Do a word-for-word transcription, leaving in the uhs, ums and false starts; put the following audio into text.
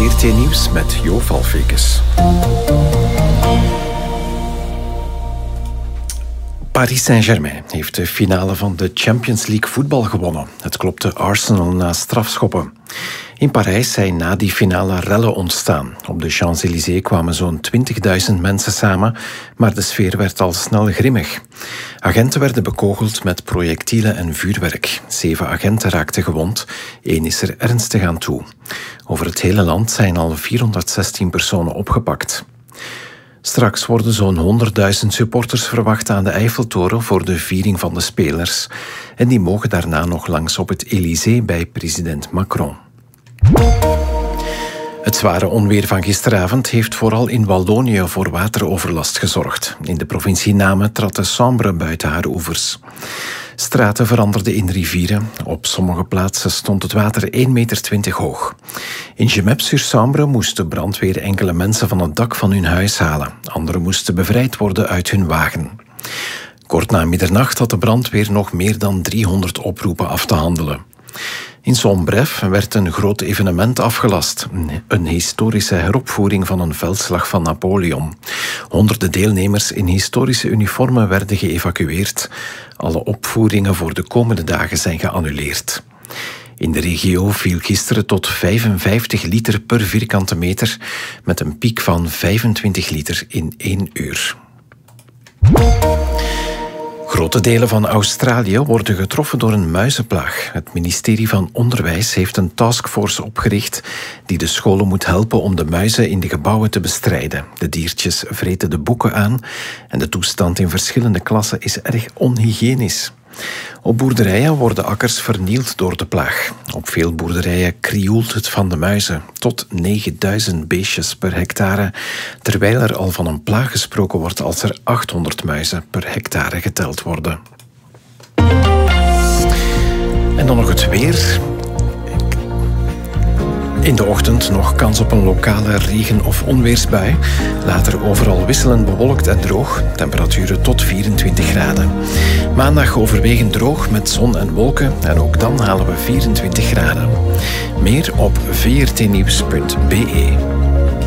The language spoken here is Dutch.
V R T Nieuws met Jo Valfekes. Paris Saint-Germain heeft de finale van de Champions League voetbal gewonnen. Het klopte Arsenal na strafschoppen. In Parijs zijn na die finale rellen ontstaan. Op de Champs-Élysées kwamen zo'n twintigduizend mensen samen, maar de sfeer werd al snel grimmig. Agenten werden bekogeld met projectielen en vuurwerk. Zeven agenten raakten gewond, één is er ernstig aan toe. Over het hele land zijn al vierhonderdzestien personen opgepakt. Straks worden zo'n honderdduizend supporters verwacht aan de Eiffeltoren voor de viering van de spelers. En die mogen daarna nog langs op het Élysée bij president Macron. Het zware onweer van gisteravond heeft vooral in Wallonië voor wateroverlast gezorgd. In de provincie Namen trad de Sambre buiten haar oevers. Straten veranderden in rivieren. Op sommige plaatsen stond het water één meter twintig hoog. In Gemep-sur-Sambre moest de brandweer enkele mensen van het dak van hun huis halen. Anderen moesten bevrijd worden uit hun wagen. Kort na middernacht had de brandweer nog meer dan driehonderd oproepen af te handelen. In Sombref werd een groot evenement afgelast. Een historische heropvoering van een veldslag van Napoleon. Honderden deelnemers in historische uniformen werden geëvacueerd. Alle opvoeringen voor de komende dagen zijn geannuleerd. In de regio viel gisteren tot vijfenvijftig liter per vierkante meter, met een piek van vijfentwintig liter in één uur. Grote delen van Australië worden getroffen door een muizenplaag. Het ministerie van Onderwijs heeft een taskforce opgericht die de scholen moet helpen om de muizen in de gebouwen te bestrijden. De diertjes vreten de boeken aan en de toestand in verschillende klassen is erg onhygiënisch. Op boerderijen worden akkers vernield door de plaag. Op veel boerderijen krioelt het van de muizen, tot negenduizend beestjes per hectare, terwijl er al van een plaag gesproken wordt als er achthonderd muizen per hectare geteld worden. En dan nog het weer. In de ochtend nog kans op een lokale regen- of onweersbui. Later overal wisselend bewolkt en droog. Temperaturen tot vierentwintig graden. Maandag overwegend droog met zon en wolken. En ook dan halen we vierentwintig graden. Meer op v r t nieuws punt b e.